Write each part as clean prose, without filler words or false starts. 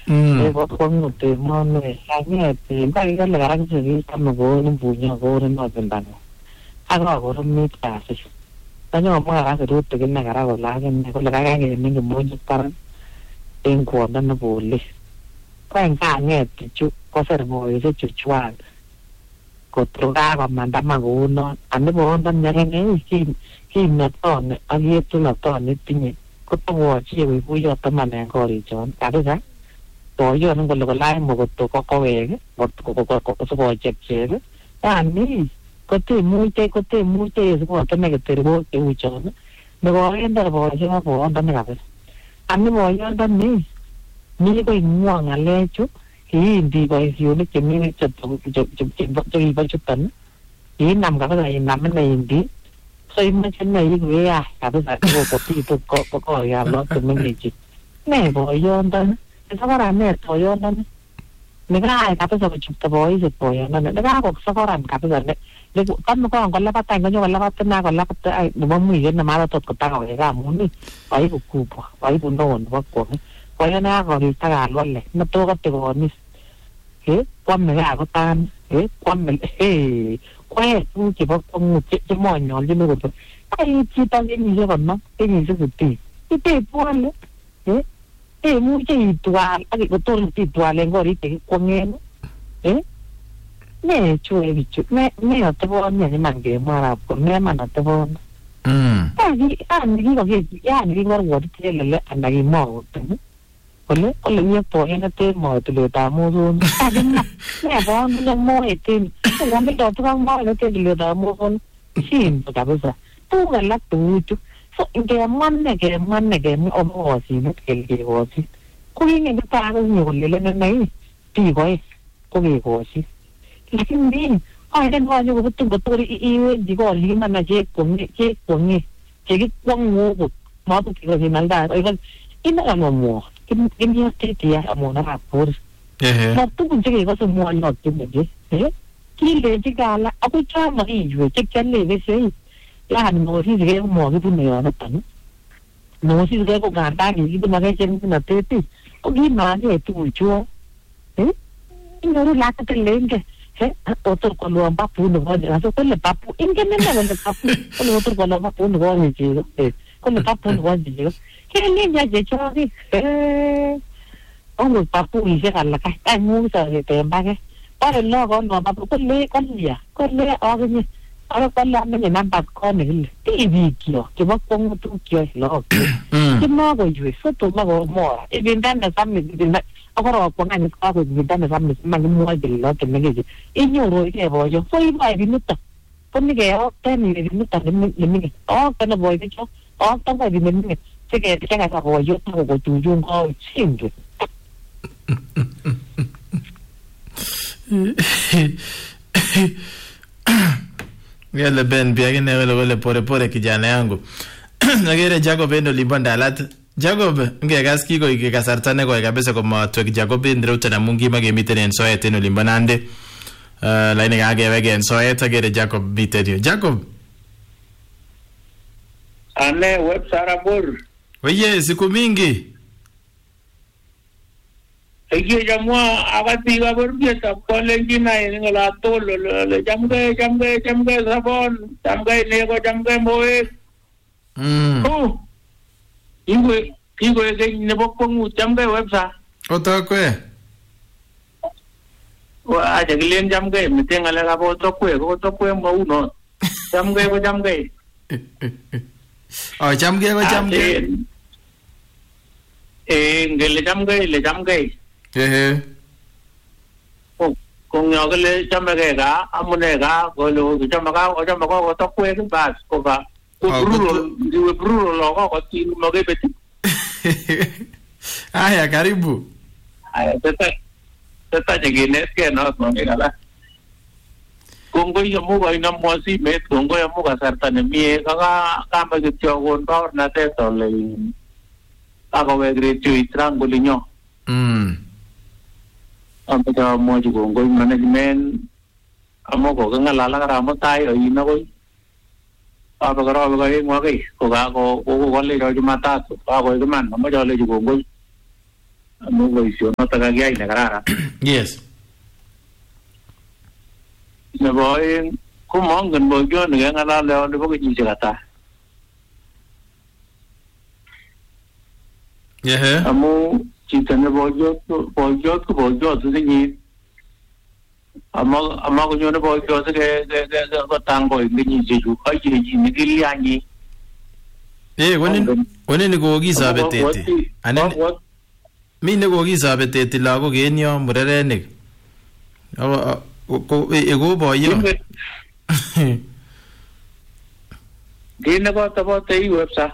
Nebo kwangute mone sanget mbaki kale karak sigi kama go nimbunya go no tendang. Aga go mit kasi. Tanyo mo ara ru te gina kara go la gen ko la ga ge min mo ju par en ko dan na bole. Kwan ka nget chu ko ser mo ise chu chwa. Ko troga ba manda ma go no ande bo dan ya ge ki na ton agi tu la ton ni tinye. Ko to wo chi wi bu yo ta man en ko ri chon. Ka de tôi giờ nó còn là lại một tổ có về một có số chép chế đó anh đi có thể mua chơi số cái này cái bộ cái uống chọn nó gọi anh ta bảo cho nó bảo anh ta này gặp anh ấy bảo anh ta ní cái nguồn anh lấy chút thì đi gọi hiểu nó chỉ mình chụp bao tấn thì nằm cái này nằm cái này đi xây mấy cái này đi về à cả cái này có tí có à nó tụi mình gì này bảo anh ta Sakoran toyo negra kapes ko chupta boy se toyo negra ko sakoran kapes ne kan ko la pata ngo la pata na ko la pata ai mo mi na mala tot ko ta ko ga mo ni ai ku po ai bu non ko na ko ri ta ga lo le na to ka te ko ni he kwam me ga ko tan he kwam me he kwe ku ki ba ko mu che mo nyo ji no ko ai chi ta ni je ko no e ni se ku ti te po le he mu che tua agi ko to ti tua le ngori te ko ngen ne chue bichu ne te bo ne man ge mara ko ne man te bo ani ko ge ya ni ngor wo te le ana gi mo te ko le ni to ena te mo te le ta mo so ne bo ne mo e te ko me to to mo le te le ta mo so sin ka ba sa tu ga la tu so ke man ne ke o mo si ne ke o si ko ni ne ta ga ni le nei ti ko ge ko si lekin din ai den wa yo tu ko to i di ko li man na je ko ni ke ki kwang mo ko ma tu ki ga mal da ai ga ina mo in ya te ya mo na ra por na tu kun je ko so mo no ti ne je ki le ji ga la a ku cha ma i ju che chen le ve sei la no si ge mo ki tu ne na tan no si ge ko ga ta ni ki ma ge chen na te ti o gi ma ge tu chu no la ta le nge otro con lo papu no va a so le papu in que me le papu con otro con lo papu no va a decir con le papu no va a decir que le ya de cho di ông papu y se la ka ta mu sa de te ba ke para no con no papu con le o que ahora con la me nan pa con el ti vi kio que va con tu kio lo que no go yo eso to ma go mo e bien dan da sam mi ahora con anh có cái gì đó mà làm mình mua gì đó thì mình cái gì ít nhiều rồi cái bao nhiêu phải vài minutos con cái cái này minutos mình cái nó vội cái chỗ tao phải mình cái này là bao nhiêu tao có chú dùng có xin rồi Yale ben biagine wale pore kijana yangu nagere Jacob endo libanda lat Jacob ngegas kiko ikikasartane kwa kabisa kwa matwek Jacob indre utana mungi magemiten en soet eno limbanande laini kage wege en soet agere Jacob bitedio Jacob ane web sarabur oye siku mingi ege jamwa agati gabur bieta college na ngola tolo le jamge sabon jamge nego jamge moe Iwe ke nebo pongu jamge websa. Oto kwe. Wa aja gilian jamge mitenga la gabo to kwe mo uno. Jamge. Oh jamge. Ngele jamge. Kung yo gele jamge ga amune ga golo jamga o to kwe ba ko ba. Bruno logo ko ti mo ge beti. Aya karibu. Aya tata jegine ke no ngala. Kongo yo mo ga ina mo si me kongo yo mo ga sarta ne mi ka ma ge chogon ba na te to le. Ako we gre tu itrangulinyo. Ampa ja mo ju kongo management amo ko ngala la ra mo tai o ina ko apa kalau begini ngagai, kau le jauh mata tu, aku itu man, kamu jauh le juga ngoi. amu boisionoto kakiyai nekararan. Yes. Nebo oeng ko mongen boisioni keng'alale ole bo kenyisiek ata. Amu chito ne boiyot ko boiyot kenyit. Ama konyone boiyot kotango ing kenyisiek chu ayechi nekilyanyi. Konini kokisobeteti. Mi nekokisabeteti lagok en yo murerenik. Eko boyo. Kine bote iwebsa.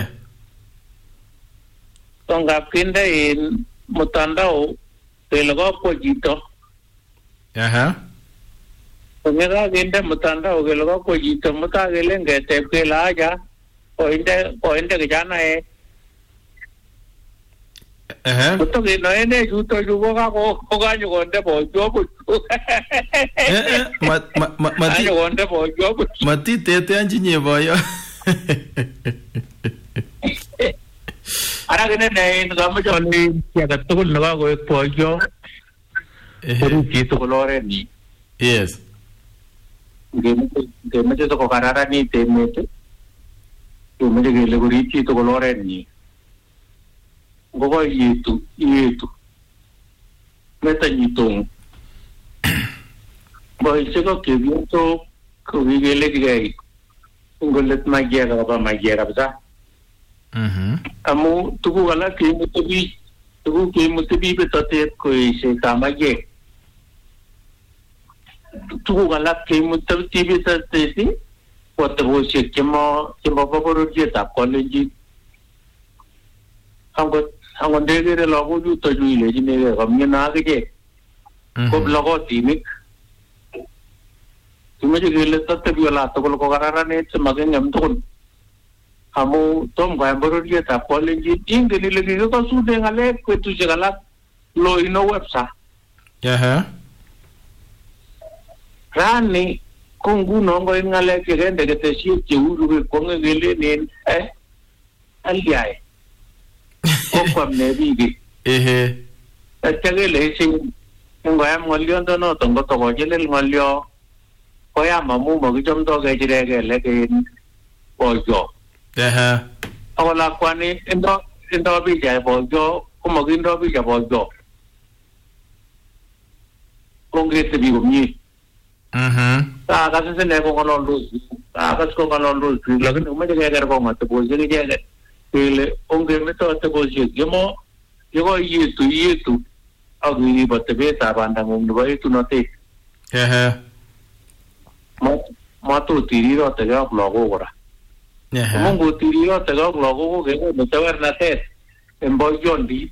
Tongap kinde in mutandao kele kokwo chito. Kongeka kinde mutandao kele kokwo chito mutakele ngetep kele aja koinde kijana Kuto kinoene chuto chuko kanyo konde bojobu. Kanyo konde bojobu. Matitete anjinye boyo. Ara kene ne kamache ole kiaga tugul nekakoek boyo. Koruchi tugul oret ni. Yes. Ngemeche to kokararanit emet. Kemeche kele korichi tugul oret ni. Ngoko yetu meta nyitong boiseko kebioto ko kigele kigei ngolet magera ba magera bza amu tugu ala kemutubi betatet ko ise tamaye tugu ala kemutubi betateti poteboshe kemo baboroje ta college Angon degere lagu ju to ju ile jine ga mina ge ko lago timik tume je gele tatte biola to ko kararane semage ngam to amu tom ga embroidery ta college ingeli legi ko su de ngale ko tu jegala lo ino websa rani kongu no ngo ngale ke gende ke te si ke uru ko ngele nen aliai Kokwa mnebigi. Achagele sing ngoyam ngolyo ndono tongo togo jelel ngolyo koya mamu magichom to ge jirege lege bojo. Awala kwani indo bija bojo kumagindo bija bojo. Kongete bigo mi. Kasi ne ko ngololu. Kasi ko ngololu. Lagi nume jege ko ngate bojo jege. Kele onge meto te boje yemo yetu agi batebe ta bandang ong bai tu note mato tiriro te ga logo ora mongo tiriro te ga logo ke no te ver na te en bojon di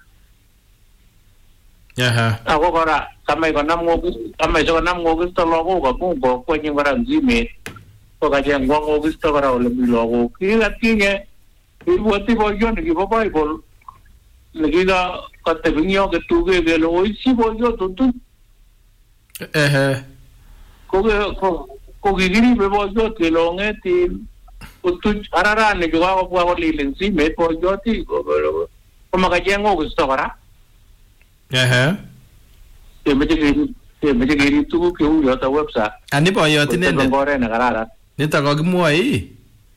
ako ora kamai ko nam ngo to logo ko ko nyi ora ngime ko ga jeng ngo to ora le logo ki atiye Ibuati boyo ni babai bol lagi ga kate binyo ke tuge ke lo isi boyo tutu ko gigiri be boyo ke lo ngeti utu arara ne juga ko lilin si me boyo ti ko magajengo gusto kara meje giri tu ke u yo ta website ani boyo ti ne ngore na karara nita ko gimwoi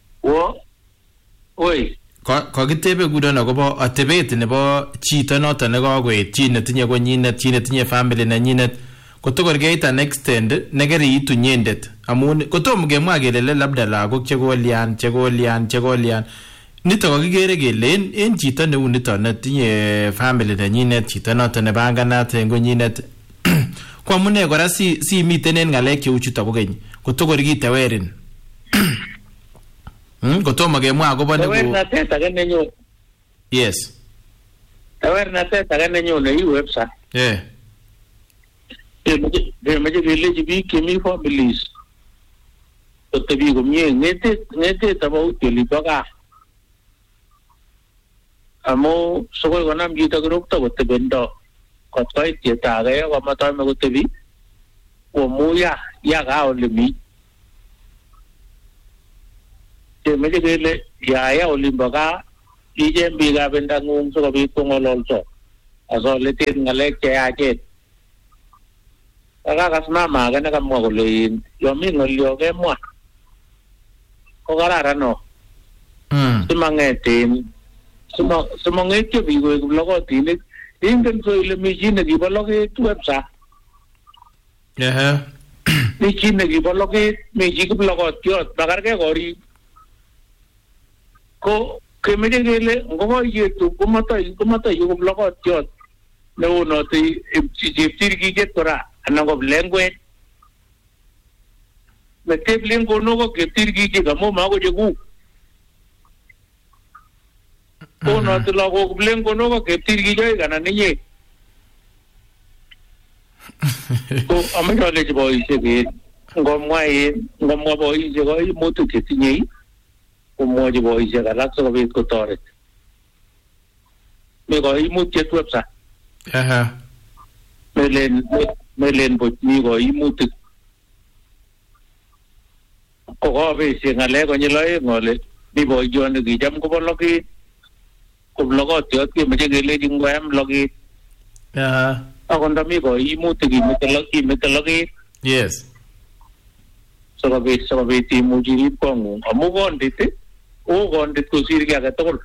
Oi. Kokitebe kudono akobo atebet nebo chito noto nekakoet chi netinye konyinet chi netinye family nenyinet kotokor keita extend nekeriitu nyendet amun kotom kemwa kele labda lagok chekolian nito kokikere kele en chito neu nito netinye family nenyinet chito noto nebanganat en konyinet ko amune kora si miten en ngalek cheu chuto kokeny kotokor kitewerin kotomo kemwa akobo neko awareness age nenyo yes awareness age nenyo ne website meje village bi kimi families to bi gomie ngete tabo utili baga amo sogo gonam jita group to te bendo kot kai tieta ga ya mata me gotebi o muya ya ga olimi meje gele ya olimbaga ije biga benda ngung so bi ko ngololso asoleten ngalek cheyachen akakas mama age nekamwa kole yomi ngolyo kemwa ko kararan no simang'etin simang'etyo biik koek kiplokotinik ingen so ile mi chi nekibo loget websa mi chi nekibo loget mi chi kiplokotiot makargei korik ko kemeche kele ngokoyetu komatoi kiplokotiot neunoti cheptirkiket kora anan ko plengwet mete plengono ko cheptirkiket amu mako chekuk unoti lagok plengono ko cheptirkiket anan inye ko amache alechi boisiek ngomwa boisiek koimutik chetinyei komwochi boisiek alak sikobit kotoret mi koimutiet websa melen buch mi koimutik ko kabesie ng'alek konyil oeng ole mi boisioni kicham kobo loget ko plokotiot kemeche kelechi ngoyam loget ako ndami koimutik imete loget yes sikobit imuch irib kong'ung amu kondit kosir ki age tugul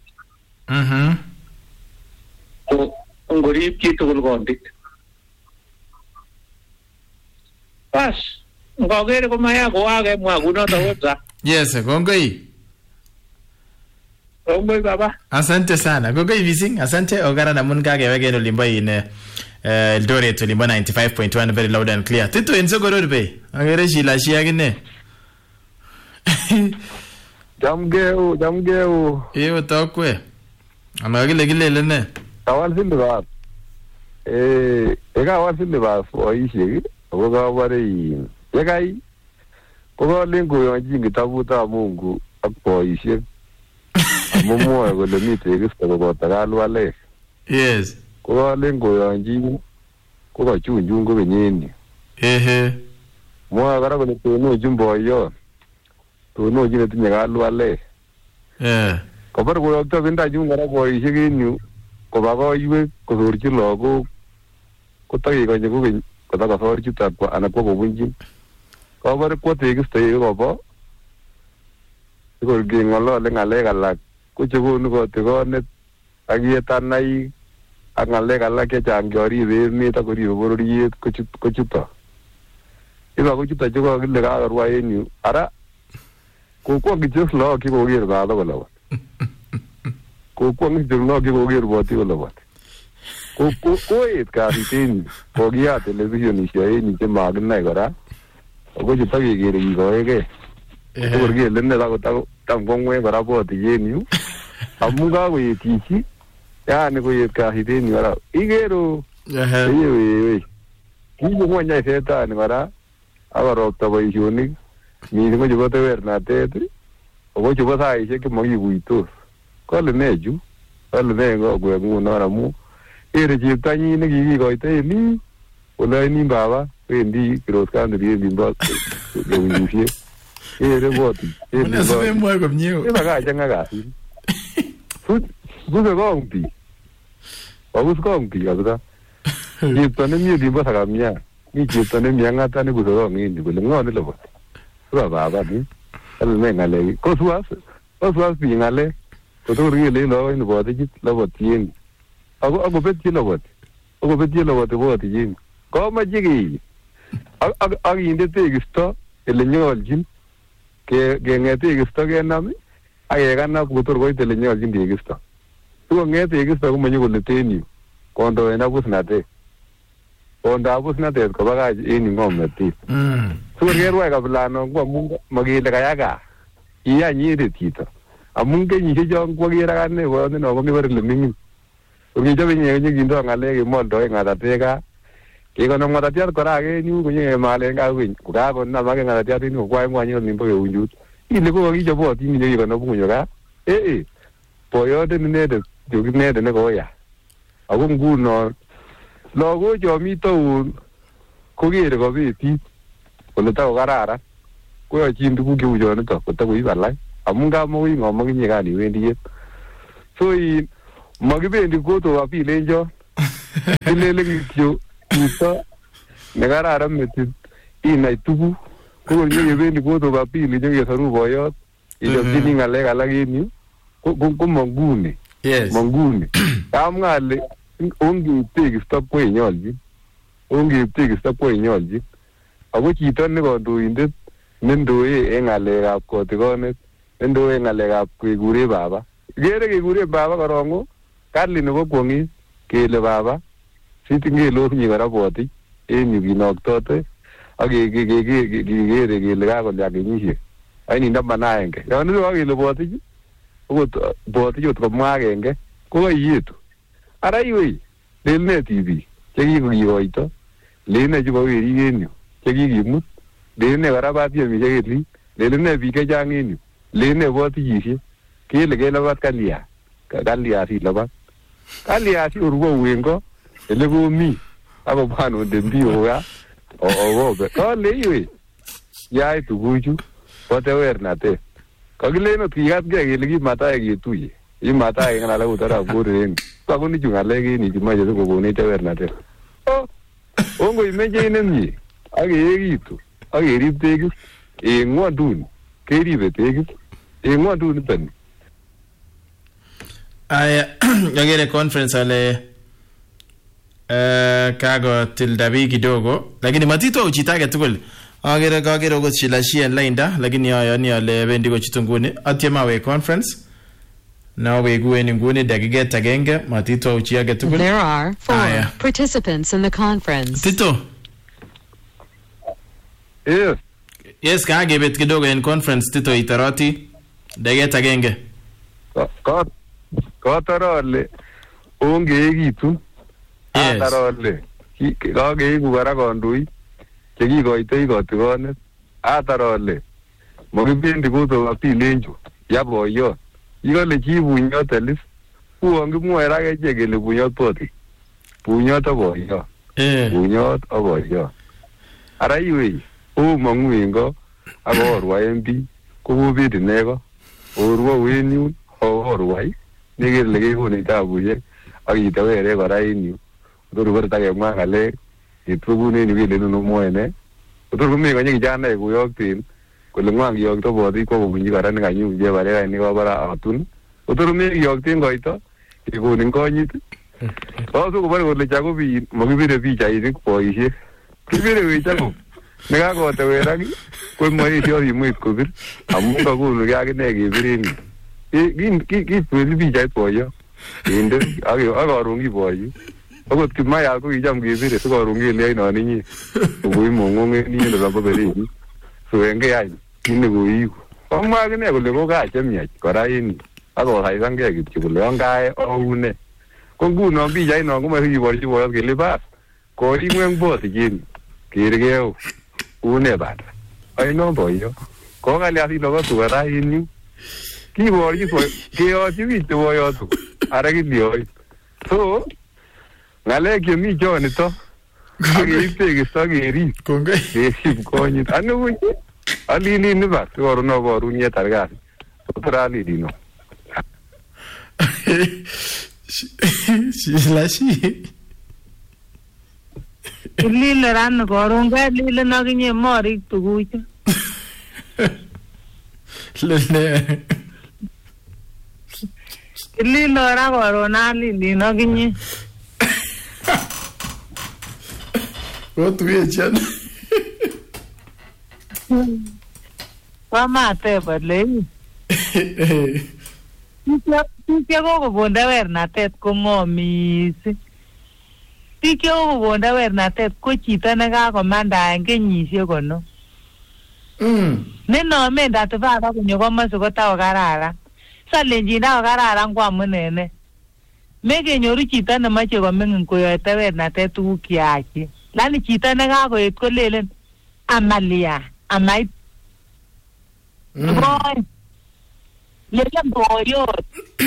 ko ngorib chitugul kondit bas ngokere komaya kokakemwa kunoto websa yes kongoi baba asante sana kongoi mising asante okaran amun kakeweken olimbo Eldoret olimbo 95.1 very loud and clear tito en Sogoror Bay akere shilashi akine Jamgeu. Iyo tokwe. Ama kile ne. Kawal silibas. Kawal silibas boisiek ako kabare yekai ko lengo yonjin kitabutab Mungu ak boisiek. Amumwoe kole mi tekisto koboto kalwalek. Yes. Ko lengo yonjin ko kachunjun ko kenyeni. Mwoe kora kole tonojin boyot. Tonojin netinye kalwalek. Kobar koyokto bindajun kora boisiek en yu koba koiwek kosorchi lagok kotakekonye kokeny kotakosor chutab anan ko kobunjin. Kobar kwo tekisto yekobo sikor keng'olole ng'alek alak ko chekonu kotikonet ak yetanai ak ng'alek alak chechang choribe emet ak koribe bororiet ko chuto. Iba ko chuto chekokile kakorwa en yu ara kokwong kityo lagok chekoker baba kolobot. Kokwong kityo lagok chekoker boti kolobot. Koet kasit en yu kokiyat televisionishek en yu chemakinai kora ako chutakekere kikoekei. Sikor kele ne tam kong'weny kora boti en yu amu kakoet chichi yani koet kasit en yu kora ikero wei king'wony any setani kora akoropta boisionik mising ko chebo tewernatet ako chebo saisiek chemakikuitos kole ne chu kole ne kokwek nguno amu kere cheptonyi nekikikoito eni olaini baba wendi Kiros County Limbo keunyusiek kere boti Unasema mwa komnyeo eba kachanga kasit buse kongti babus kongti kabisa chepto nemie Limbo Sakamia mi chepto nemie ang'ata nebuse kongini kole ng'o nelobot suba baba ni alme ng'alek koswas bi ng'alek kotor kele lagok ni bote chit lobotien ako betye lobot boti jin komache ki ak inde tekisto ele nyoljin keng'et tekisto kenam ak kekanab kotor koit ele nyoljin tekisto sikong'et tekisto komanyo kole ten yu kondoen abusnatet kobakach en yu ng'omnotet sikor kerwai kabilano ko amu makele kayaka iyanyire chito amu kenyisiek chon kwaker akane boyondeno komibore le ming'in kokichobe nyekindo ng'alek kemoldoe ng'atatek gaa kekonam ng'atatiat kora ake en yu konyekemalen kaa kokeny kokakonam ake ng'atatiat en yu kokwai ngwany olimbo keunjut ile ko kakichobotin nyekekonop ng'unyo kaa boyondet inendet chokinendet nekoya ako nguno lagocho mi town kokere kobetit kole takokararan koyochin tuguk cheu chonito kotakoib alak amu kamakoi ng'om akinye kan iwendi yet so makibendi koto kabilenchon Kilele kityo chito nekararan metit inai tuguk ko nyebendi koto pili nyekesaru boyot ichopchini ngalek alak en yu ko manguni. Yes. Manguni. Kamngale ongeib tekisto kwenyolji. Ongeib tekisto kwenyolji. Ako chito ne kandoindet nendoe en ngalekab kotikonet, nendoe en ngalekab kekure baba. Kere kekure baba korongo kali nebo kwongis kele baba sitingelo nyi kora boti en yu kinoktote ak kekere kele kakolya kenyisiek. Aini ndamanaenge. Yon ndo kele boti okot boti ot komwa agenge ko kayetu. Ara iwe lelne TV chekikoito lelne chebo werik en yu chekikimut lelne kora batiemisiek eli lelne biik chechang en yu lelne botisiek kele kelabat kalya silabat kalya si urwo wengo ele komi ako bwanu ndembioga ogobe kole iwe yai tuguchu botewernatet kakilenot kikatgei kele kimatae ketuye imatae ngala utara buren kakoni chungalek en chimache kokonech tewernatet ongo imeche inemye akeekitu akerib tekis en ngwonduni keribe tekis en ngwonduni tani. Aya agere conference ale kagotilda biik kidogo lakini matito uchita age tugul. Agere okot shilashi en lainda lakini ayoni ale bendi kochutu nguni atyema we conference na wegu en nguni dakiget agenge matito uchi age tugul. There are 4 participants in the conference. Tito. Yes, kagebet kidogo en conference Tito itaroti dakiget agenge. Kotorole ongeekitu atarole kakeiku kora kondoi chekikoitoi kotikonet atarole mokibendi koto kapilenju ya boyot ikole chi bunyot elis uon kimwoe ra kechek kele bunyot boti bunyot o boyot bunyot o boyot ara iwei omongu en ko ak orwa en bii kokobet ineko orwa en yun orwai nekere le kekonech tabushek ak itewere kora en yu kotor kobore takemwa ngalek itubun en yu kele nunu mwoe ne kotor komi konye kijanaek koyokten kole ngwan kiyokto botik kwa kobunji kora nekanyu chebarek nekabara atun kotor komi kiyokten koito kekonin konyit oso kobore kole Jacobi mokibire pichainik boisiek kibire we Jacob nekakotewerak komoesio simoit kobir amun kakonu ke akine kebiren yu kitweli pichait boyo inde akaron kiboyu akot Kimaya ko kicham kebire sikoron kele ainon inye kokoi mong'ong'en inye nebo berenyi suwenge any kine koiku komwa akine kole kokachemiach kora en yu akosaisankei kityo kole yon kae oune ko ngunon pichainon komakiborchi boyot kele bas koring'weng botichen kergeo une banda ainon boyo kokalya silokotu kora en yu kiborchi keyochi biik cheboyotu ara kilyoin so ngalek chemi chonito akeib tekisto kerib kerib konyit anubuch alilin nibar sikoron aborun yetar kasi kotor alilino shilashi ilile ran koron kelile nakinye morik tuguchu lele ilile ra koron alili nakinye otuye chan pamate bale Pique kokobonda wernatet ko ng'omisi. Pique kokobonda wernatet ko chito nekakomanda en kenyisiek konom. Nenome ndatibaba konyo komosi kotako kararan. Salenjin tako kararan ko amune ne. Mekenyoru chito nemoche koming'in koyote wernatet tuguk cheyachen. Lani chito nekakoet kolelen amalia amait. Lelen boyot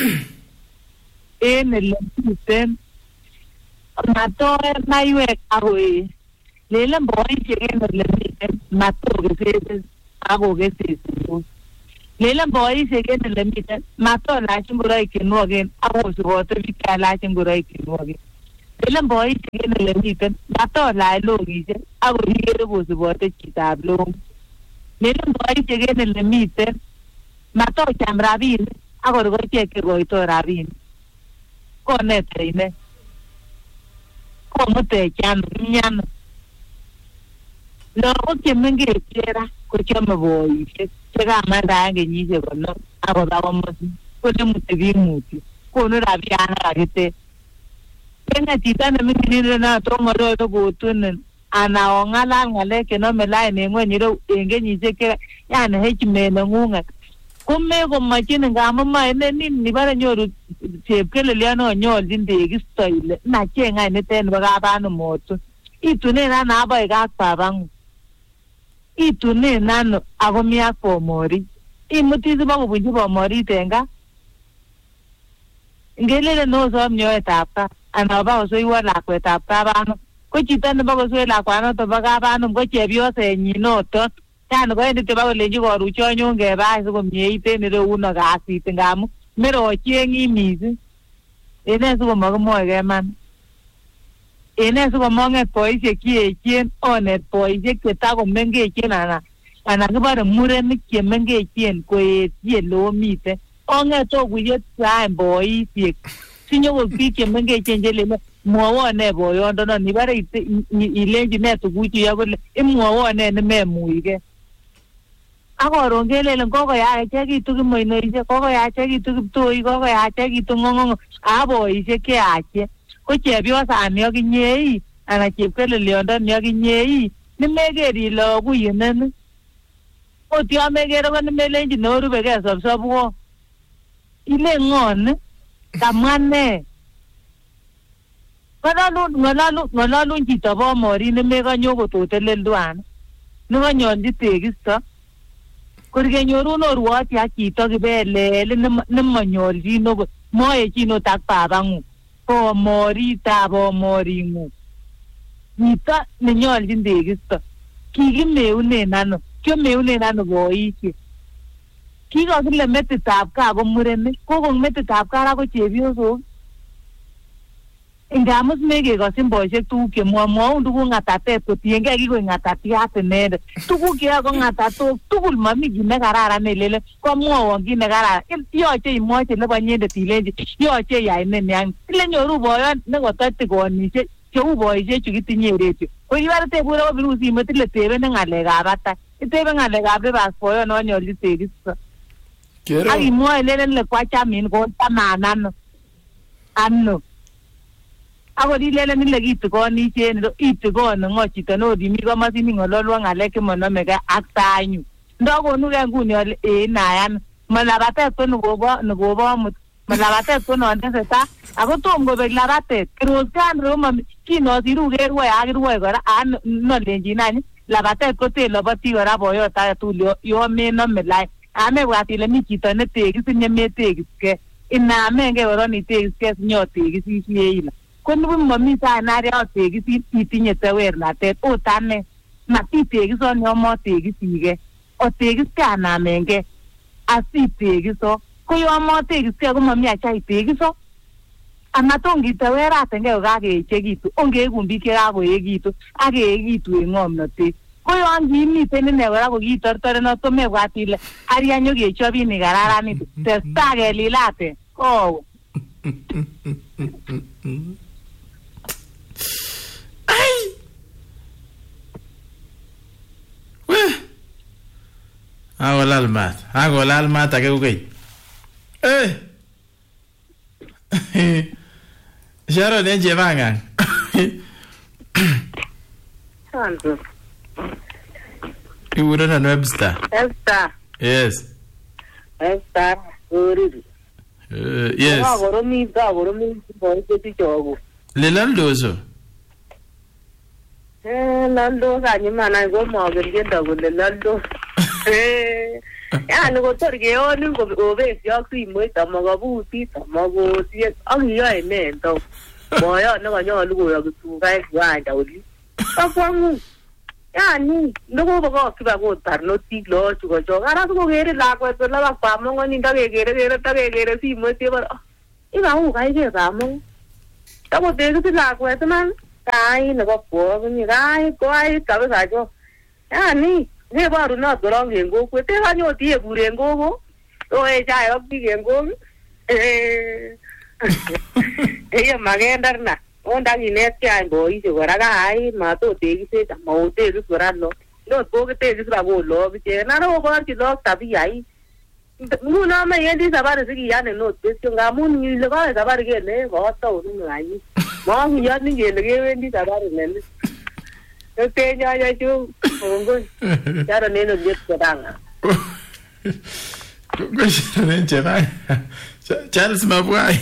en elemiten matoe maiwek akoe lelen boisiek en elemiten matokesese akokesese lelen boisiek en elemiten matolach ngoroik chenwoken akosibote biik chalach ngoroik chenwoken Ele boisiek en ele miten matolach longisiek ako ikere kosibote chitab long. Ele boisiek en ele miten matocham rabinik akor koichek chekoitoi rabinik. Konete ine. Komutech ano miano. Lagok chemengech chera kochome boisiek chekamandaen kenyisiek 50 akoba komut. Konemuti biik mutyo. Konu rabiana kakite. Kenya chito neming'in tong'ororo kotunin ana ong'alal ng'alek chenome lain en ng'weny en kenyisiek che yani hechime neng'ung'et komekomochin ngamun moe nin nibore nyoru chepkelelion nonyolchin tekisto ile nacheng any nitet nebo kabanum motun itunen ano aboe ak babang'ung itunen ano ako mi ak bomorit imuti sibakobunchi bomorit en gaa ngelele nosom nyoetab gaa ana ba kosoiwo lakwetab kabanum ko chito nebo kosoi lakwanoto bo kabanum ko chepyosenyin noton yani koendi tiba kolenji koruchonyon kebach sikomyeit en ireuno kasit ngamun merochengi mising ene sikomakimwoe keman ene sikomonget boisiek cheechen onet boisiek chetakomengechen ana kibore murenik chemengechen koetien leo miten onget okuye twaen boisiek sinyoko biik chemengechen cheleme mwowon ne boyondono nibare ilenji ne tuguchu ya kole imwowon ne nememuige akoron kelelen kokoyachekitu kimoinoisiek kokoyachekitu kiptoi kokoyachekitu ng'ong'ong boisiek cheyache ko chepyosani akinyei ana chepkeleliondoni akinyei nimeker ile okuye neni ot yo mekere ko nimelenji neorubekee sobsobwo ile ng'oni kamwa ne ng'ololun chito bomorit nemekonyo kototelelduan nekonyolchi tekisto kor kenyorun orwoti ak chito kibelele nemonyolchin okot moechin ot ak babang'ung bomoritab bomoring'ung chito nenyolchin tekisto kikimeunen ano kiomeunen ano boisiek kikokile metitab gaa ko murenik kokong metitab gaa ko chepyosok ngamus mekekosyin boisiek tuguk chemwomwoun tuguk ng'atatet kotiengei kikoik ng'atatiat inendet tuguk cheyoe ko ng'atatok tugul momi kit nekararan nelele komwowon kit nekararan yoche imwochi nebo nyendet ilenji yoche iyai neni any ile nyoru boyon nekototikonishe cheu boisiechu kitinye retio ko ibare tebure kobiru simet ile tebene ng'alekab batai itebe ng'alekab lebas boyon nonyolchi tekisto ak imwoe ilelen ile kwachamin kochaman ano akot ilelen ile kitikoni chen itikoni ng'o chito neodimi komosin ing'ololwo ng'alek chemonomegei ak tainyu ndokonugei nguni ale nayan malabatet ko nikobo amut malabatet ko nontesetai ako tom kobek labatet kiroskan romomi kinosiru kerwoe ak irwoe kora nolenjin any labatet ko teloboti kora boyot age tugul yo menome lain amebwat ile mi chito netekisin nemetekiskei inamengei koron itekiskei sinyotekisisie ile ko nibu momi sainariot tekisit itinye tewernatet ot ane matitekison yo motekisikei otekiskei anamengei asitekiso ko yo motekiskei komomi acha itekiso amatongiteweratenkei kokakeechekitu ongeekun biik chekakoekitu akeekitu en ng'omnotet ko yon kimiten ine kora kokitortorenot komebwat ile aria nyokechobin ikararanitu testai kelilate kowe Agolal mat ake kokeny. Sharon en Chebangang. Ikurenon Webster. Webster. Yes. Webster. Yes. Kakoromit boisiek choku. Leloldoso. Laldos anyimana komoken tiendo kole laldos. Yani kotor keonin kobesyo ak simoit amakobutit amakosiet ak iyoe ne ndo boyot nekanyolu koyoki tuga en kiwanja oli akwang'ung yani ndokobokokyi bakot barnotik loochu kochok ara sikokere lakwet kole bak bamong'oni ndakekere simoit kebore ikau kaiker bamong takotekisi lakwet iman kai nebo kwokinyi kai kabisa jo yani neborunot korong en kokwet tekanyot ikur en koko oe chaik ak biik en kok makendarna ondakinetkei any boisiek kora kai matotekisech maotekis kora lo not kokitekis rakolok ichek nara koborchi lok tabiyait nguno mewendi sabari sikiyanin not besyo ngamun ile kowe sabari kele kotaonit kanyi mongiyoni kele kewendi sabari neni tenyanya chu kongoi charonen oliet chebanga Charonen chebanga Charles Mabwai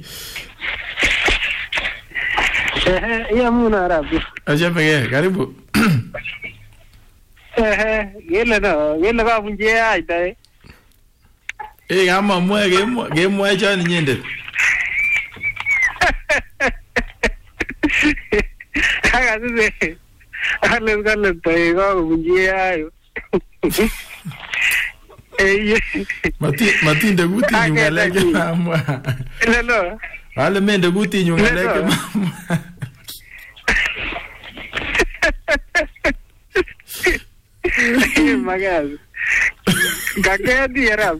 Yamuna rabi. Ajapege, karibu. Yele kabunje aita. Kama mwe chani nyindet. Kaka sisi. Kale tayo kabunje ayo. Matinde guti nyungaleke mama. Lelo. Ale mende guti nyungaleke mama. Magazi. Gagedi era.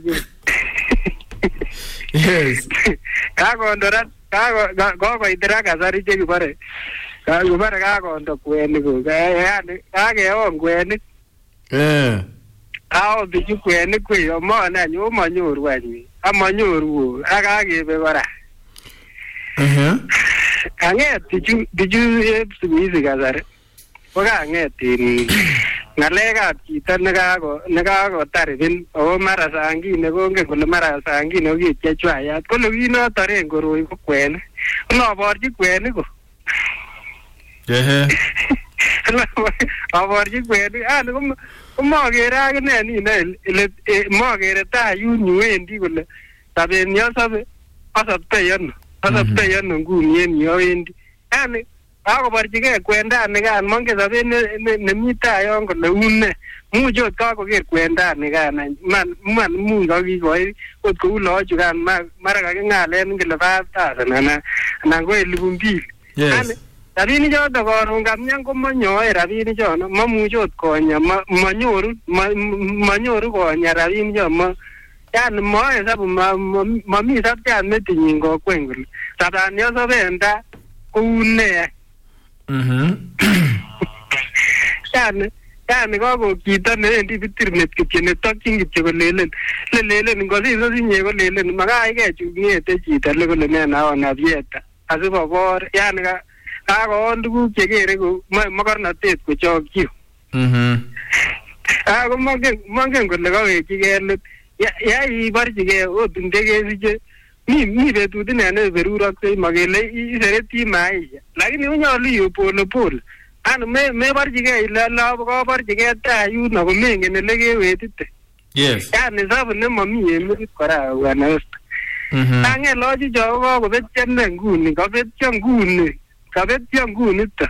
Yes. Kakondorat kako idira kasari che kibare. Kibare kakondo kwenik ko. Yani kakeon kwenik. Ao bichu kwenik ko yomona nyo manyoru ani. Amanyoru akakebe kora. Kanget bichu sikuizi kasari. Kokanget ngalekab chito nekakotarin ako mara sangine kongen kole mara sangine kokichechwayat kole kinotoren koroi ko kwenik konaborchi kwenik ko aborchi kwenik ani komokere akine nina ile mokere tai yun wendi kole sabeni asobe asoptoi ano nguni en yu awendi yani kakoborchigei kwendanikan mongen sobet nemi tai yon kole une much ot kakoker kwendanikan man much kakikoi ot kou loochukan mara kaking'alen kele 5,000 anan ko 2,000 yani rabinik choto karon kamyan komanyoe rabinik chono mamuch ot konya manyoru konya rabinik chono yani moe sabu mami sabchat metinyin kokwen kole sabani asobenda koune yani kako chito newendi bitirnet kityo netokyin kityo kolelen ngosisinye kolelen makaike chungete chito lekole nenaona vieta asibobor yani kakoon tuguk chekere ko mokornotet kochokyi ako mongen kole kawekchigei let yaiborchigei ot ndekesiche mi betut inene beruroksei makele isereti maisha lakini unyolu iwe polepole ani meborchigei ile kaborchigei tai yun ako mengen ele kewetite yani sabu nemami emet kora wanawesta ange lochu cho kakobetyo ne nguni kabetyo ngunito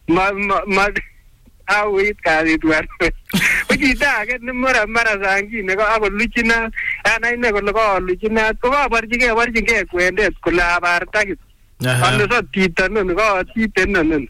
awit kasit wanawesta ko chito age ne mara sangine akoluchinat ana ine kole kaoluchinat ko borchingei kwendet kole abarta kityo ale sotito noni kaotite noni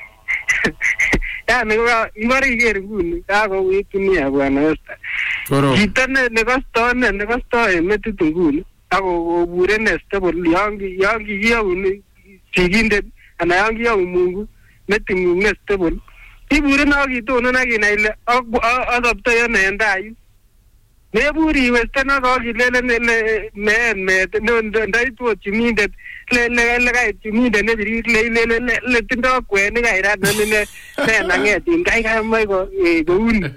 yani ibore iker nguni kakowit dunia bwana Westa chito nekostoi metit nguni akobure nestable yon kikiyoun sigindet ana yon kiyoun Mungu meting'ung nestable ibure nakitonon akinai ile asoptoi ano en tai meburi iwesten akakilelen meen met ndaitu ot chumindet lekait chumindet nebirir le tindoi kwenik kairat noni nenang'etin kaikamach kouni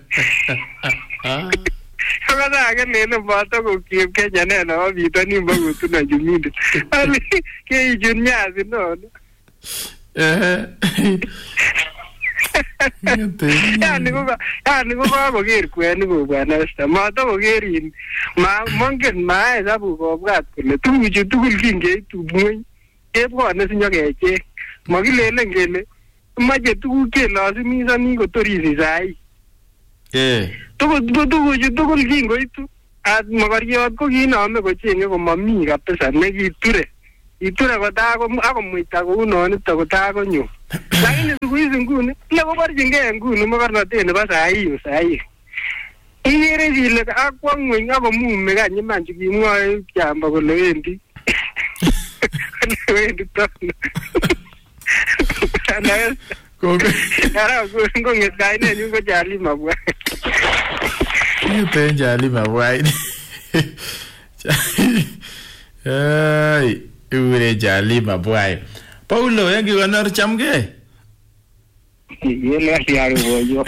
akase ake lelen boto kokiep Kenya neno bitoni mbokutuno chumindet ali keichun nyasi nono yani ko kakoker kwenik ko bwana Westa matokokerin mongen mae sabu kobwat kole tuguchu tugul kingeitu ng'weny kebwone sinyokechek makilelen kele moche tuguk chelasimisani kotorisi sai tuguchu tugul kingoitu at mokoriot ko kinome kocheng'e komami kabisa nekiture iture akomuita kou nonito kotakonyo. Lakini siku hizi nguni nekoborchingei nguni mokornotet nebo sahi. Ikere ile akwo ngweny akomume kany iman chukimwoe Kiamba kole wendi. Wendi tono. Ara ngong'et kainenyu ko Jalima Bwai. Ng'eten Jalima Bwai. Ay, ure Jalima Bwai. Paulo, yangi konor chamgei? Yele asiaru boyo.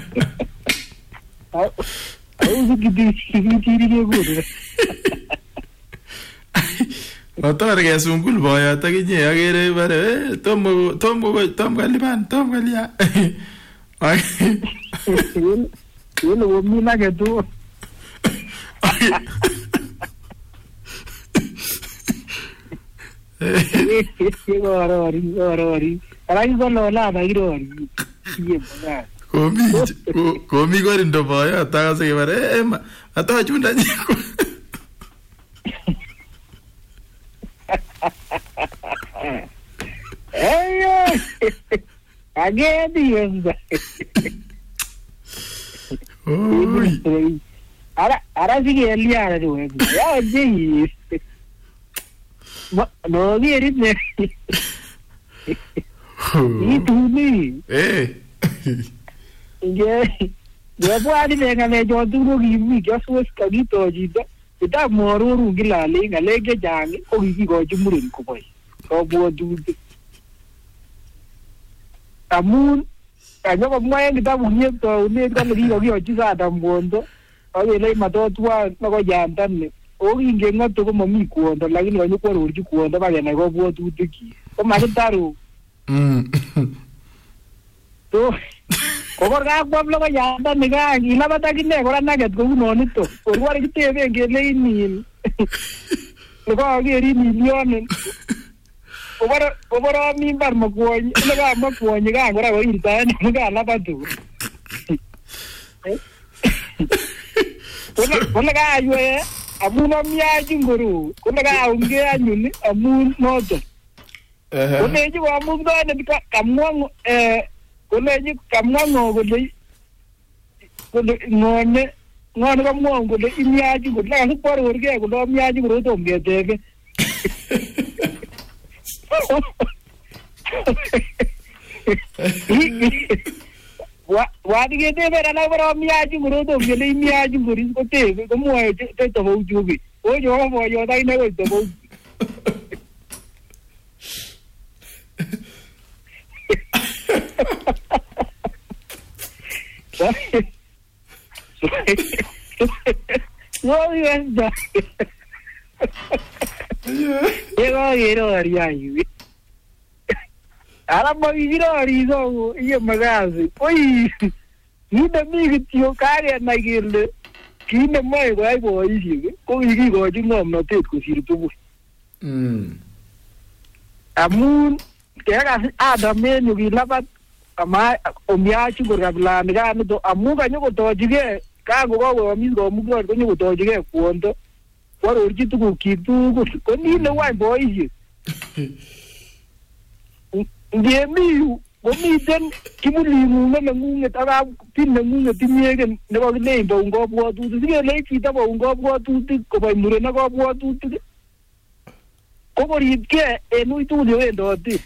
Au sikitiri keguru. Otor kesungul boyot akinye akere bare tom kalipan tom kalia. Yele womina ketu. Orori. Ara kolola bakirori. Komi korindo boyot akase kebare atachunda nyiko. Hey, again, Ara sige Eliana do. Ya ji. No get it. Itu ni. Dia buat ni dengan lejo dulu gini, dia suas kali tu juga. Kita moru gila lagi, lagi jangan. Oh ini kau jumurin kau boy. Kau buat dulu. Namun, kanya kau main kita punya tu, ni kita lagi kau juga ada bondo. Kau ini mata tua, kau jantan ni. Oh ini jangan tu kau mami kuat, lagi ni kau kau urut kuat, tapi jangan kau buat dulu lagi. Kau macam taru. Tu, kau orang apa pula kau jantan ni kan? Ila bata kini kau orang nak kau non itu. Kau orang kita yang gila ini. Kau orang million. Kau orang mimbar makuan, lega makuan ni kan? Kau orang intan, lega apa tu? Kau lega ayu amun amia jinguru. Kau lega unge ayu ni amun noto. Kau leji amun tu ada dekat kamuang kau leji kamuang kau ngone kamuang kau ini aja kau lega super urge kau amia jinguru tu ambil dek. Wadi kita berada pada miaji murutu, jadi miaji murid kote, kamu ada tahu juga. Oh jawab apa jawab tadi nak tahu. Oh ya dah. Ego ariayu. Alam magigiro arizo iya magazi. Oi. Ida migitio kare na gilde. Kine mai bai boy isi. Ko igi go jingom no tet ko sirtu. Amun kaya ada menu gilabat ama omiachi go rabla nga no amu ganyo ko tojige ka go go mi go mu go nyo tojige kuondo. Waro urjitu ko kitu ko ni le wai boy isi. Dia miu, kami dan kimulimu mengungut apa pin mengungut timnya ne bagi ne bau ngau buat tu, dia lagi kita bau ngau buat tu, kau bayi murid nak ngau buat tu, kau beri ke enu itu dia endorti.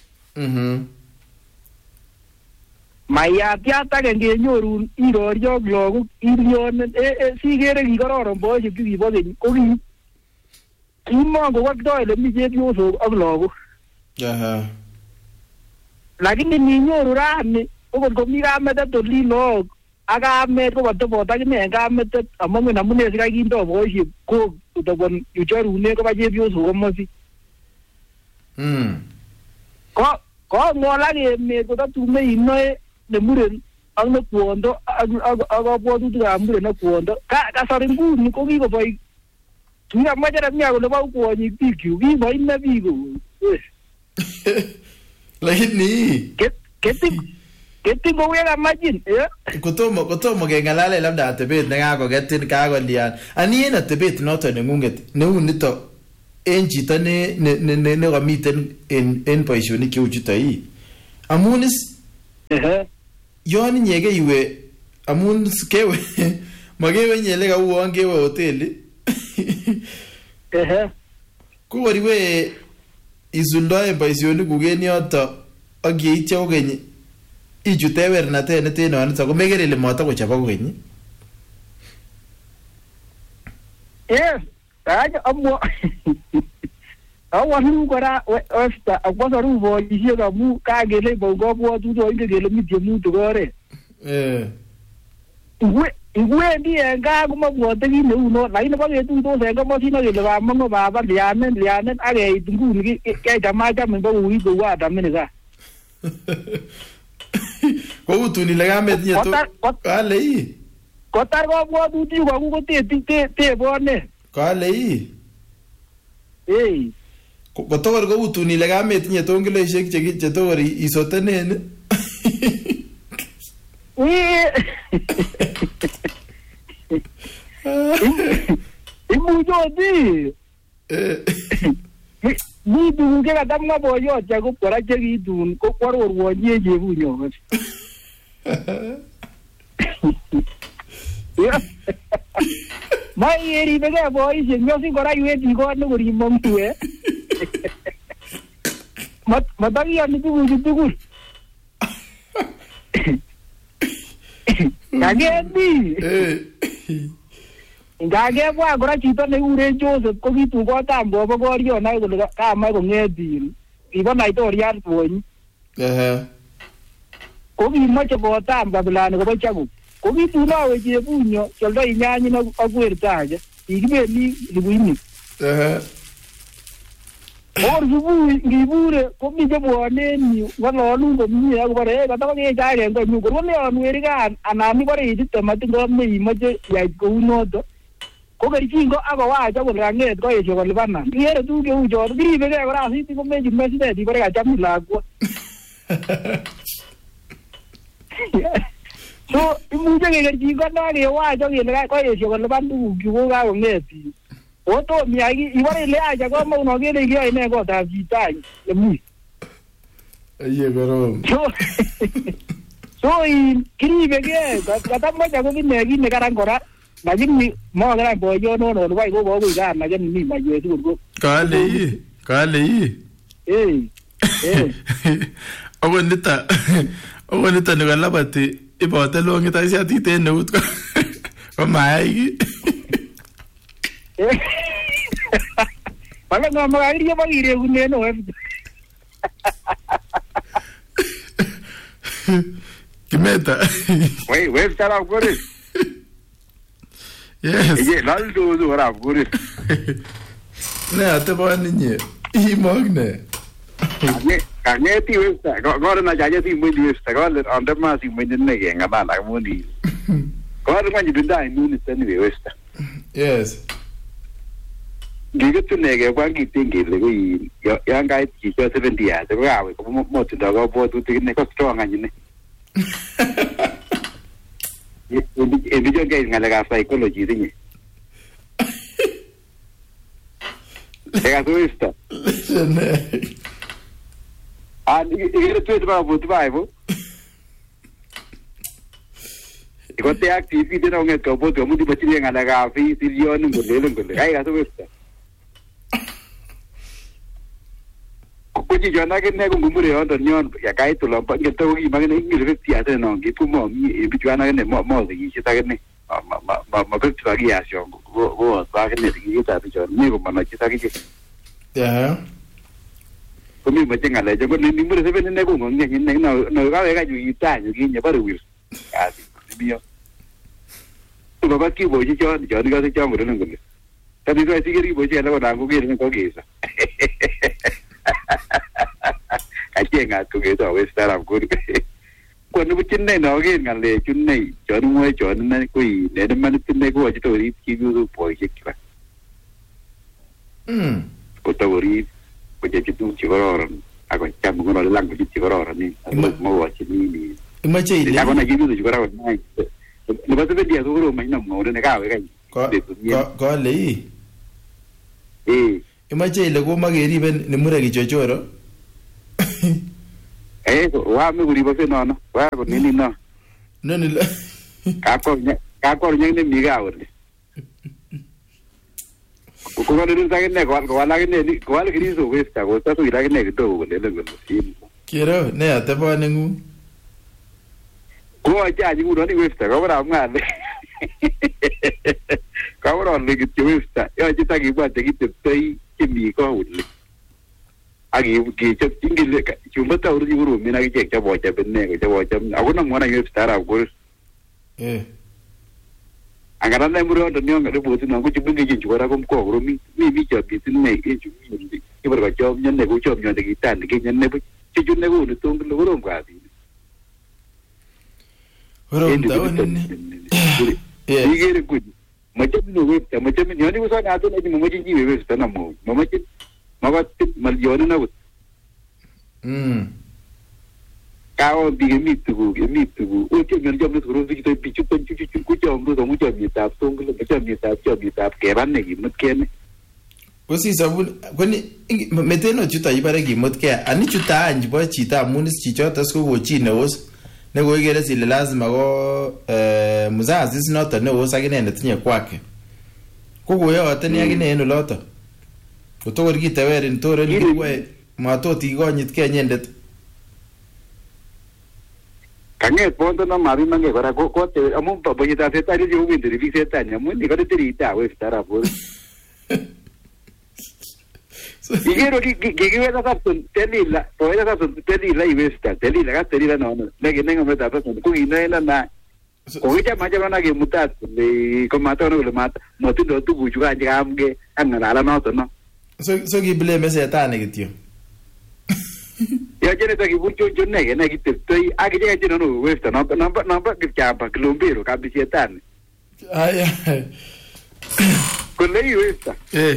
Maya tiada kan dia nyorun iror jog logo irion si kere orang boy jadi boy ni kau ni, imam kau waktu itu lebih jadi oso logo. Lakini ninyo rurani ukot komika metet olilo akamet ko katobot akine kametet amongen amune sikai kindo boisiek ko utobon yuchorune koba chepyosok komosi ko ng'olak emet kotatume inoe nemuren ak nekwondo ak kabwatutikab muren ak kwondo kasari nguni ko kikoboi kikamoche rabia kole bo kwonyik bikyuk kiboime biik Lakini Keti koweka majin Kotomo kengalale labda atebet nekakoketin kakolian. Ani en atebet noto nengunget neu nito en chito ne kamiten en boisionik cheu chuto ii. Amun is yon inyege iwe amun kewe makewe nyele ka uon kewe hoteli. Ko wariwe isuldoen boisionik kuk en yoto ak yeitya kokeny ichute wernatet neten nonito ko mekere ile matakochop kokeny. Yes, amwa awan kora westa akwasaru boisiek amu kagele bongobwotuto inde kele mitiemutu gore. Ingwendi en gaa komabwote kit neu no, lakini boketuitos en komosino kele bamongo baba lianen akeit nguni kechamachame bokouit kou adamin gaa. Koutun ile kametinye to kale ii. Kotar kobwotutik koku kotebone. Kale ii. Kotokor koutun ile kametinye tongiloisiek chetokor isotenen. Imuchoti. Mi tuguk chekatamwa boyot Jacob kora chekitun ko kwarorwonye chebunyo. Mai eribegei boisiek nyosin kora iwendi kot nekorimong'u. Matakiyoni tuguchu tugul. Kagemi. Ngakebwa kora chito nekikuren Joseph ko kitun kotam kobo koryo nai kole kamach kong'etin. Kibo laitoriat bonyi. Ko kimoche kotam kabilani kobo Jacob. Ko kitun awe chebunyo kioldoi nyanyik ak wertaje. Kikibendi Luguinik. Or subui ngibure komi chebwone en yu ng'ololun komie akobore katakokechagen konyu korkoleon werikan anan ibore ichute matingom neimoche iyai kounoto ko kerchingo akowacha kole kang'et koesyo kolipanan. Ikere tuguk cheu choto kiribegei kora asiti komenjin mesinet ibore kachamin lakwa. So imuche kekerchingo nakewacha kele koesyo kolipan tugukchu ko kakong'et biik. Oto miyagi ibore ile acha koma unogere kiyoe ne kotab chito any yemi. Aye korom. So kiribegei katamoja ko kine kit nekaran kora lakini mokeran boyonono nebo kokoi kaan lakini mi maywek tugul ko. Kale ii. Ogo nito nikolabati ibote longit ak siatit en neut ko mayai ki. Wala nga makakiriya pakirekunen no. Kimeta. Wait, start up good. Yes. Yeah, lal do what up good. Ne atebani nye. Imogne. Kangeti westa. Gora na jaje si mwindi westa. Gora ande ma si mwindi nege ngabala mwindi. Gora mwanji dunda inuni tani westa. Yes. Ngikituneke kwangitengele kuyi yangait chicho 70 years ko kawe ko motindo kabwatutik ne ko strong anyine. Ebijo ngai ngaleka psychology tinye. Ega tuista. Ikere tuet ba butu baibo. Ikote active tena unget ko boto mundi bachile ngaleka fi silion ngole. Ai ga tuista. Kuji jona ke ne ngumure yondo nyon ya kai to lomba ngeto gi magene ngire tiate no gitu mo mi bichwana ne mo gi chita ke ne ma bitu bagi ya sho go ba ke ne gi ta bicho ne ko mana chita ke ya ko mi majenga le jo ni mure se ne ko ngi ne no ga ga ju ita ju gi ne baru wir asi bio to ba ki bo ji jo ni ga se jo mure ngule ta bi ga sigiri bo ji la ko dango gi ne ko gi sa Ajenga together we start up good. Kwani buchinne no gen ngale chunne chon moy chon na kui ne man tinne ko ajito ri kibu boy chikra. Ko tawori ko je chitu chigoron ako cham ko no lang ko chigoron ni mo wa chini. Imache ile. Ako na kibu chigoron nai. Ni ba tebe dia ko ro mai na mo ne ka we ka. Ko le. Imache ile komakeriben nemure kichochoro? Wame kuribo fenono. Wako nini no? Noni lo. Kakor nyang mi gawr. Ko ndu sagene ko wala gene ko wala griso westa ko ta so ira gene kidogo ko lele ko sim. Kero ne atebone ngu. Ko ajaji ngu ni westa ko bra ngale. Ka bra le ki westa. Yo jita ki ba te ki tei ki mi ko wuli. Agi ki chep ingile ka chumba ta uri uru mina ki chek chabo cha benne ko chabo cha aguna ngona westa ra ko. Angara na muro ndo nyonga de botu nangu chibunge jinchora ko mko mi chapi tinne ke chumi ibara job nyanne ko job nyande ki tan ke nyanne bu chijunne ko no tung lo rom ka di rom da wonne igere ku macam no webta macam nyani ko sa na to ne mo jinji webta na mo macam magat mal yone na wut Kao bi mitu o che ngal jom no ro to pichu ku jom ro mo jom ni tap tong lo jom ni tap ke ran ne gimut ken Osi sabun kwani meteno chuta ibare gimut ke ani chuta anji bo chita munis chichota sko go chi ne os ne go igere sile lazima go muzazi is not ne os agine ne tinye kwake ko yo atani agine no lota utogor gitewerin tore ni we matoti gonyit ke nyendet Kange ponto no mari mange kora ko te amun pa boyita se tari yo windri vi se tani amun ni kare teri ta we stara por Igero ki weda ka tun telila to weda ka tun telila i westa telila ka telila no ne ke nenga meta pa ku ina na ko ita ma jama na ke mutat le ko mata no le mata mo ti do tu bu ju ga amge angana la no to no so ki blame se ta ne kitio Ya jene ta ki bucho jonne ke na ki tei agi je jene no westa no ki chapa kilombero ka bisietan ay con lei westa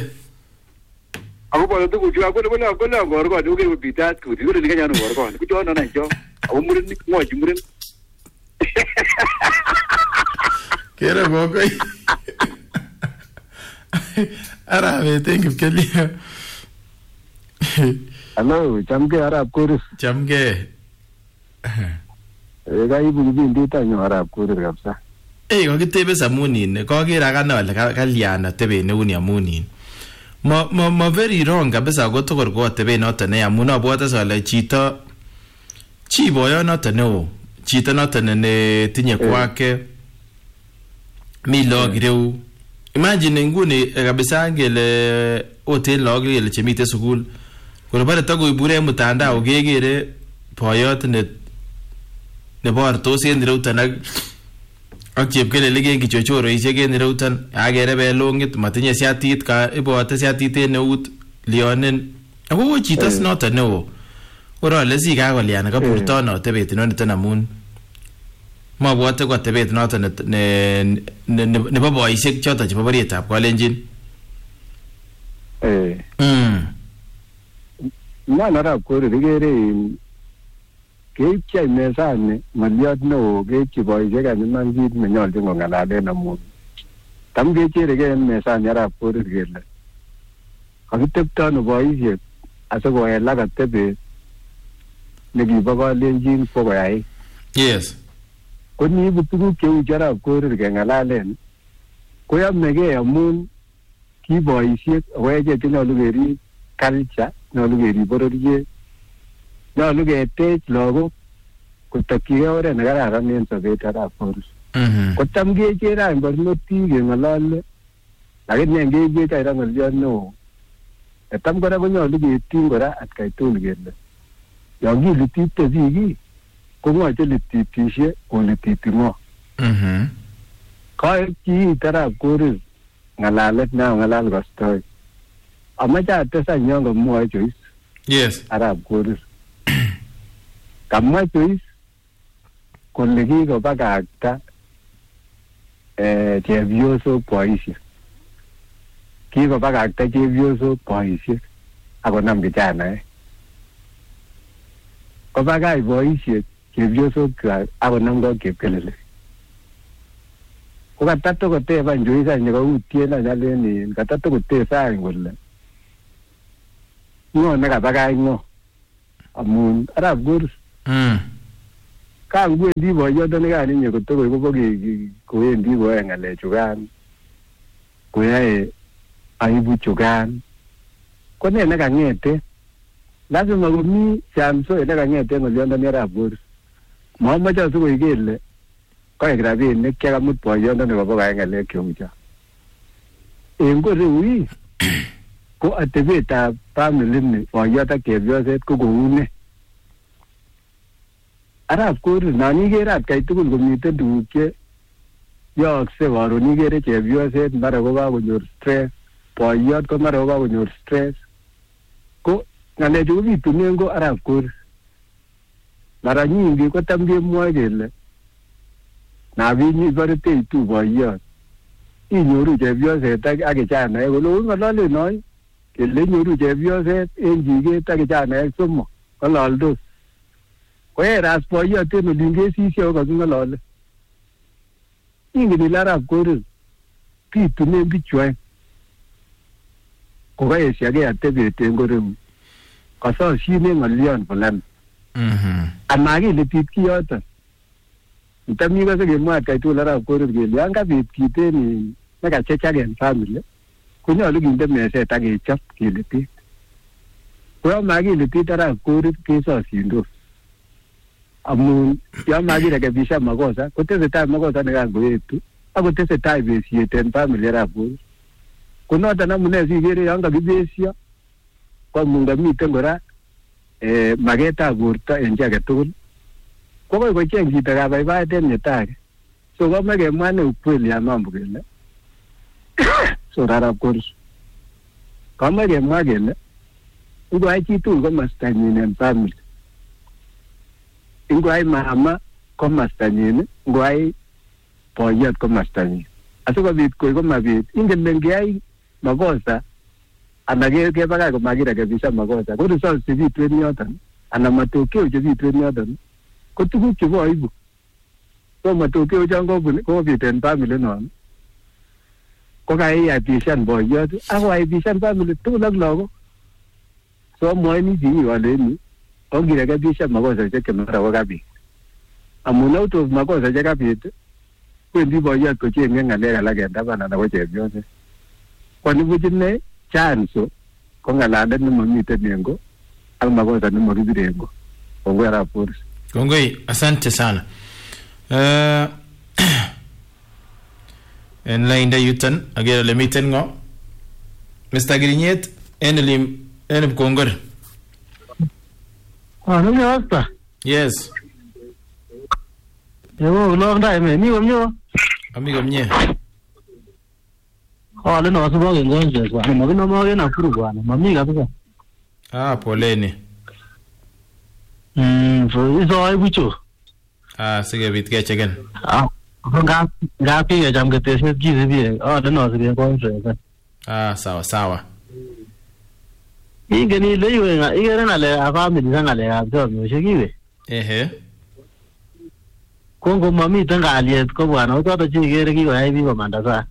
ako pa to ku ju ako no gor ko ju ke bitat ku ju ni ka no gor ko ku jo no na jo ako murin ni mo ju murin Kera mo ko ara me tengo que liar Hello, chamke Arab Kurus. Chamke. Ega ibu bindi tanyo Arab Kurus kabisa. Ko kitebe samunin, ko kira kana wala kaliana tebe ne uni amunin. Ma very wrong kabisa go to go tebe not ne amuna bwata sala chito. Chi boyo not ne chito not ne tinye kwake. Mi log reu. Imagine nguni kabisa ngele hotel log ile chemite school. Kuro bare tago ibure mutandao gegere poyot ne bortos en reutan ak chepkele lege kichochoro isege en reutan agere be longit matinye siatit ka ibote siatit en eut lionen ako chitas not no ora lesi ga golian ka purto no tebet no nitan amun ma bote ko tebet no ne boboishek chota chebo barietab kolenjin Nyan Arab Kurus igere keipchei mesani ng'oliot neo keipchi boisiek any iman kit nenyolchin kong'alalen amun tam kecheregei en mesani Arab Kurus kele kakitepto ano boisiek asikowelak atebet nekibo kalenjin kwo koyait. Yes. Ko niibu tuguk cheu Arab Kurus keng'alalen koyomegei amun ki boisiek ako echek chenyolu kerib culture, nyolu kerib bororiet, nyolu ketech lagok kotokyigei oret nekararan en sobet Arab Kurus. Kotam kechere any barnotik keng'olole lakini engechech any ra ng'oliot neo. Tam kora konyolu keting kora atkai tugul kele yon kilitite biik ko ng'o chelititishe kolititi ng'o. Koek kiit Arab Kurus ng'alalet nang'alal kostoi. Amache atesan yon kamwoe Joyce. Yes. Arab Kurus. Kamwa Joyce kole kikobakakta chepyosok boisiek. Kikobakakta chepyosok boisiek akonam kijanaek. Kobakach boisiek chepyosok akonam ko chepkelele. Ko katato koteban Joyce any nekautien any alen katato kotesa any kole ngo nekabakach ngo amun arap Korir kan kwendi boyondoni kan inye kotokoi kobo kowendi koyoe ng'alechukan koyoe aibu chukan ko ne nekang'ete lazima komi chamso nekang'ete ng'olyondoni arap Korir mamoche asikoi kele koek rabinik chekamut boyondoni kobo koyai ng'alek cheu cho en koreu ko atebetab family ni boyot ak chepyoset ko koune arap Korir nan ikere atkai tugul komiten tuguk che yookse karon ikere chepyoset mara ko kakonyor stress boyot ko mara ko kakonyor stress ko ng'alechu kobitunen ko arap Korir mara nyingi kotam kemwoe kele nabinyi tu boyot inyoru chepyoset ak kichanaek kole ng'ololen noe kele inyoru chepyoset en jiket ak kichanaek somok ng'ololdos koeras boyot en olin kesisio kaking'olole ingen ile arap Korir bitunen bichu aeng kokaesiagei atebet en koreu kasosyin ng'olyon fulani amakilitit kiyoton ntam ikose kemwa atkai tugul arap Korir kele yan kabit kit en nekachechak en family konyolu kinde meset ak kechop kilitit ko yon makilitit arap Korir kesosyindos amun yon makirekebishan makosa kotesetai makosa nekan koetu akotesetai besiet en family arap Korir ko noton amune sikere yon kakibesio ko amun kamiten kora maketab borto en chi agetugul ko koi kocheng chito kabaibaet en nyetake so komoe kemwa ne ukweli ya mambo kele so arap Korir komoe kemwa kele ngoai chitugul komastanyin en family ngoai mama komastanyin ngoai boyot komastanyin asikobit koi komabit ingen ngeyai makosa ana kebakach komakirekebishan makosa ko results chebitu en yoton ana matokeo chebitu en yoton ko tuguk chebo aibu so matokeo chon kobit en family non ko kaiaibishan boyot ako aibishan family tugul ak lagok so mwoini chi waleni ongirekebishan makosa chemara ko kabit amun out of makosa chekabit kwendi boyot kocheng'e ng'alek alak en taban ana ko chepyoset kwanibuch ine chanso ko ng'alalet nemamiten en go ak makosa nemakibire en go kongoi arap Korir. Kongoi, asante sana. En lainda yuton agere le miten ngo Mr. Girinyet en Kongor. Numi hasta. Yes. Yo lo ndai me ni komnyo. Amigo mnye. Le no subo ngonje kwa na magina mage na furu bwana. Mami kabisa. Poleni. So iso ai bucho. Sige bit ke chegen. Ngapi ya jam ketese gizi bi. Le no sige ngonje. Sawa. Ingeni le yuenga igere na le family zanga le abso mshikiwe. Kongo mami tanga aliet ko bwana utoto chigere kiko ai bi komanda sa.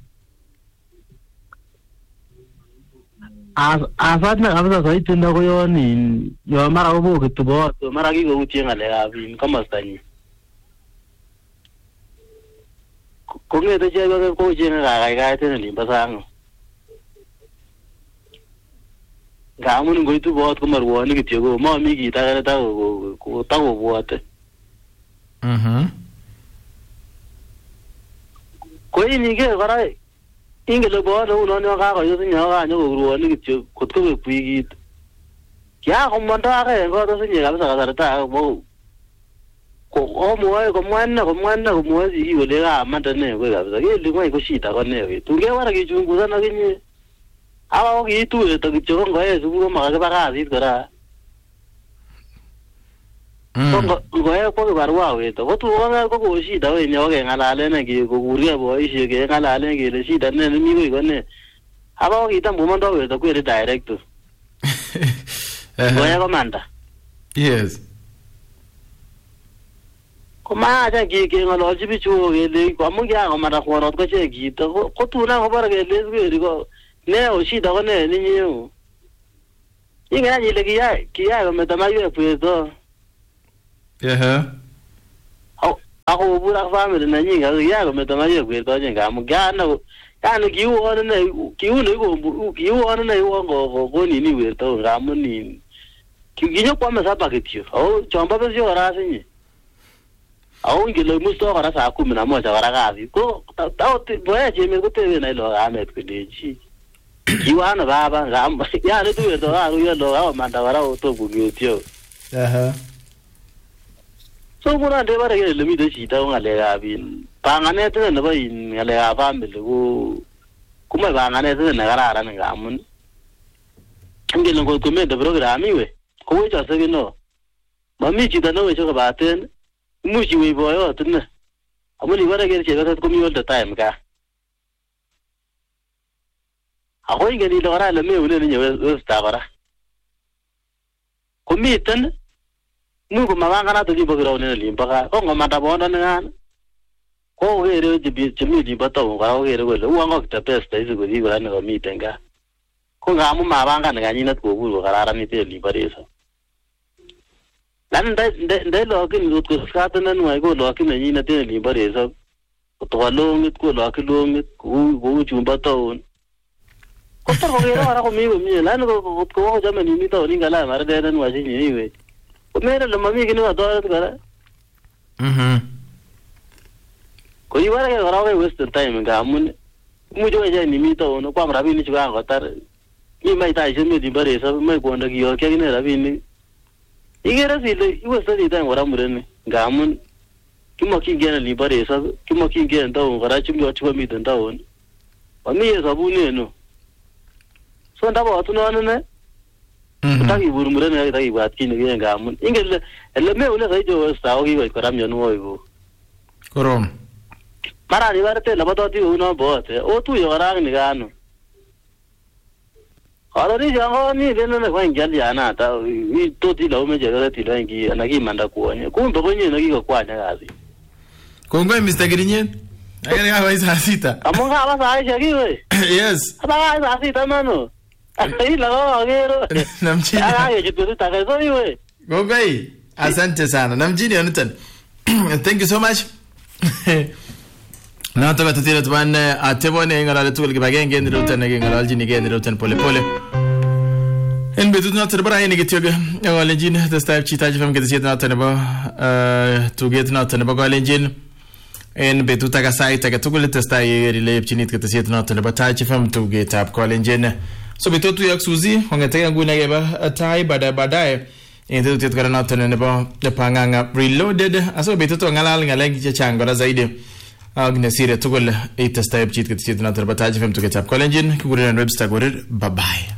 Asat na kabisa saiti ndo ko ni yo mara obo kitubo mara kiko utienga le abin kama stanyi. Kongete chego ko jenga kai tena limba sango. Gamun ngoitu bot ko marwani kityo ko mami kita ta ko ta ko bote. Ko ini ke kara ingele bo no no ka ko yusu nya ka nyo ko ni kityo ko ko pigit. Ya ko manda ka ko to sinya ka sa ta bo ko o mo mwanna ko mo si ko le ga manda ne ko ga sa ke le ko shita ko ne tu ke wara ki chungu sana ke awa ki tu to kityo ko e su ko ma ka ba ka kora ko barwa we to tu ko shi da we nyo ke ngala ne ki ko guri bo shi ke ngala ne ki le shi da ne mi ko ne awa ki tam mo ndo we to ko direct go ya komanda yes kuma ja ki ngalo ji bi chu ke le ko mo ya ko mara ko ro ko che ki to ko tu na ko bara ke le ko ne o shi da ko ne ni yo Inga ile kiyai kometa maiwek pweto. Ako bura family na nyinga kiyai kometa maiwek pweto ngamu kana kiuone na iwongo nini werto ngamu ni kinyo kwa mesaba kityo au chomba besyo karasinyi au ngile musto kara saa 11 kara kazi ko tauti boya jeme kutebe na ilo amet kudeji kiwana baba ngamba ya ne tuwe to aru yo lo awa manda wara to bugyo so muna de bare ke lemi de chita ngale ga bin pangane te ne ba in ngale ga family ko kuma pangane te ne kara ran ngamun ngile ko kume de program iwe ko we cha se no mami chita no we cho ba ten muji we boyo tunna amuli bare ke che ga ko mi all the time ka ako ingeni lo ra le me une ni we sta bara ko mi ten mu ko mabanga na to di bogro ne limpa ka ko ngoma ta bonda ne ko we re di chimi di bato ga we re le uango ta pesta isu go di go ne ko mi tenga ko ga mu mabanga ne ga ni na ko bu ga ra ni te li bare so lan dai lo kin lut ko ska ta na no go lo kin ni na te li bare so to lo mit ko lo ki lo mit ko ju bato ko to go re ra ko mi lan ko jama ni to ni ngala mar de na wa ji ni we मेरे लम्मी के लिए तो करे कोई बार के घरावे waste time का मुझे वजह नहीं तो न को रवि नि चुका गतर ये मैं ताई से मेरी बरे सब मैं कोन की और क्या ने रवि नि इगे रसी ले वो सदी टाइम वरा मुरने गामुन किमो की गेन नि बरे सब किमो की गेन तो गरा चुम जो चुम मी दंता होन मम्मी ये सब ने नो सो ndabo atuno ne taki burumure ne taki wat ki ne ngamun ingel le me ule sai jo sao ki ko ram janu oi korom mara ni warte la badoti uno bote o tu yo rang ni ganu aro ni jango ni le ne ko ingel ya na ta i to ti lo me je ga ti lo ngi na ki manda ko ne ko mbo ni na ki ko kwa nya gazi ko ngoi Mr. Grinyen agere ga vai sa sita amonga ba sa ai we yes ba sa sita mano ahí la agero namjini ah ye tu ta ga so we gogai asante sana namjini onutan thank you so much na to batira tuan atebone ngala tukul gibagenge ndirutan ngala aljini ge ndirutan pole pole en betu na terbara ne gityoga ngala jin the style chita jifam ge tsiyet na tanaba to get na tanaba ngala jin en betu ta ga sai ta ga tukul testa ye relay chinit ge tsiyet na tanaba ta jifam to get up ngala jin so betotu yak suzi hongetega nguna geba tai baadaye ndio tutkana na tena nebo panganga reloaded aso betotu ngalal ngalengi changora zaidi agne sire tukul itasta yepchit ke tsidna tarbataji fem to get up college kugure website gore bye bye